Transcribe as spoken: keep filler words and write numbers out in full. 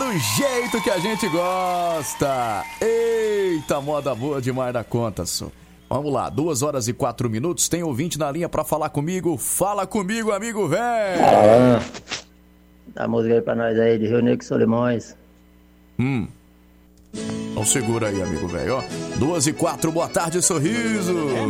do jeito que a gente gosta. Eita, moda boa demais da conta, só. Vamos lá, duas horas e quatro minutos. Tem ouvinte na linha pra falar comigo. Fala comigo, amigo velho. Ah, dá música aí pra nós aí de Rio Negro e Solimões. Hum. Então segura aí, amigo velho, ó. Duas e quatro, boa tarde, sorriso.